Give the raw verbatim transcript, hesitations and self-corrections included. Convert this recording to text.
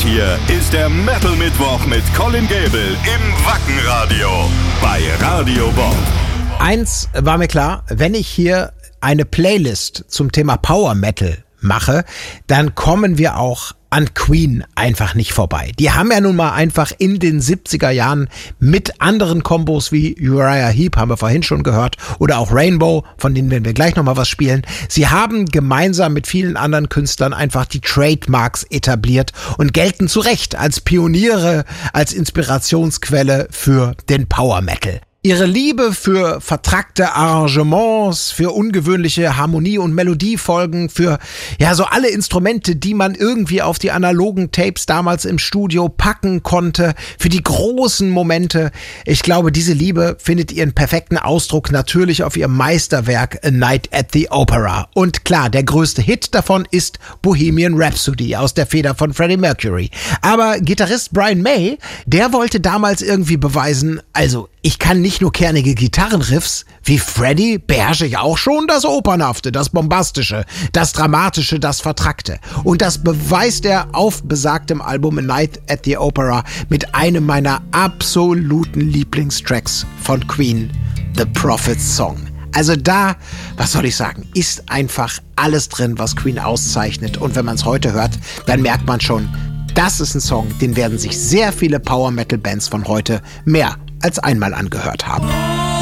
hier ist der Metal Mittwoch mit Colin Gable im Wackenradio bei Radio Bob. Eins war mir klar, wenn ich hier eine Playlist zum Thema Power Metal mache, dann kommen wir auch an Queen einfach nicht vorbei. Die haben ja nun mal einfach in den siebziger Jahren mit anderen Kombos wie Uriah Heep, haben wir vorhin schon gehört, oder auch Rainbow, von denen werden wir gleich nochmal was spielen. Sie haben gemeinsam mit vielen anderen Künstlern einfach die Trademarks etabliert und gelten zu Recht als Pioniere, als Inspirationsquelle für den Power Metal. Ihre Liebe für vertrackte Arrangements, für ungewöhnliche Harmonie- und Melodiefolgen, für ja so alle Instrumente, die man irgendwie auf die analogen Tapes damals im Studio packen konnte, für die großen Momente. Ich glaube, diese Liebe findet ihren perfekten Ausdruck natürlich auf ihrem Meisterwerk A Night at the Opera. Und klar, der größte Hit davon ist Bohemian Rhapsody aus der Feder von Freddie Mercury. Aber Gitarrist Brian May, der wollte damals irgendwie beweisen, also ich kann nicht nur kernige Gitarrenriffs, wie Freddie beherrsche ich auch schon das Opernhafte, das Bombastische, das Dramatische, das Vertrackte. Und das beweist er auf besagtem Album A Night at the Opera mit einem meiner absoluten Lieblingstracks von Queen, The Prophet's Song. Also da, was soll ich sagen, ist einfach alles drin, was Queen auszeichnet. Und wenn man es heute hört, dann merkt man schon, das ist ein Song, den werden sich sehr viele Power-Metal-Bands von heute mehr als einmal angehört haben.